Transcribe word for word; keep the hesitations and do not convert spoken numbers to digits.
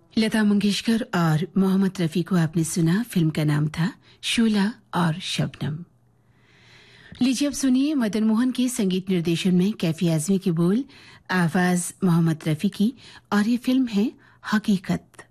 लता मंगेशकर और मोहम्मद रफ़ी को आपने सुना। फिल्म का नाम था शोला और शबनम। लीजिए अब सुनिए मदन मोहन के संगीत निर्देशन में कैफी आजमी के बोल, आवाज मोहम्मद रफ़ी की, और ये फिल्म है हकीकत।